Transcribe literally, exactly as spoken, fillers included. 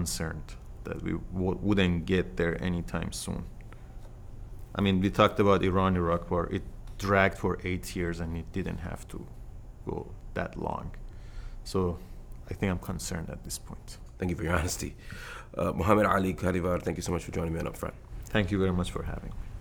concerned that we w- wouldn't get there anytime soon. I mean, we talked about Iran-Iraq war. It dragged for eight years, and it didn't have to go that long. So I think I'm concerned at this point. Thank you for your honesty. Uh, Mohammed Ali Kadivar, thank you so much for joining me on Upfront. Thank you very much for having me.